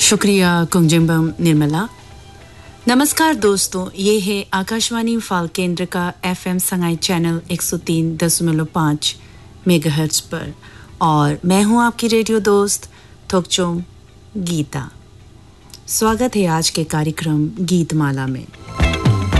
शुक्रिया कुंजिम्बम निर्मला। नमस्कार दोस्तों, ये है आकाशवाणी फाल केंद्र का FM संगाई चैनल 103.5 मेगाहर्ट्ज पर और मैं हूं आपकी रेडियो दोस्त थोकचोम गीता। स्वागत है आज के कार्यक्रम गीतमाला में।